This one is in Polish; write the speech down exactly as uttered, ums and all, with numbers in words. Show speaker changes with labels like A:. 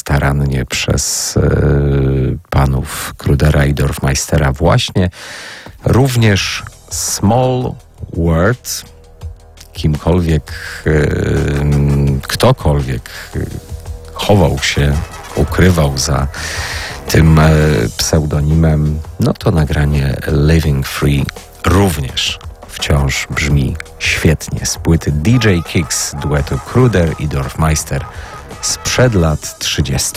A: starannie przez y, panów Krudera i Dorfmeistera właśnie. Również Small World, kimkolwiek, y, ktokolwiek y, chował się, ukrywał za tym y, pseudonimem, no to nagranie Living Free również wciąż brzmi świetnie z płyty D J Kicks duetu Kruder i Dorfmeister sprzed lat trzydziestu.